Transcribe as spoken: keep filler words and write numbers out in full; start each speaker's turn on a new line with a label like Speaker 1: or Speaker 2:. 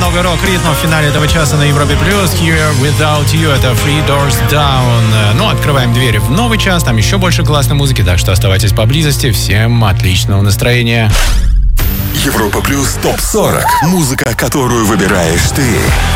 Speaker 1: много рок-ритмов в финале этого часа на Европе+. Here Without You, это Three Doors Down. Ну, открываем двери в новый час, там еще больше классной музыки, так что оставайтесь поблизости. Всем отличного настроения.
Speaker 2: Европа Плюс топ сорок. Музыка, которую выбираешь ты.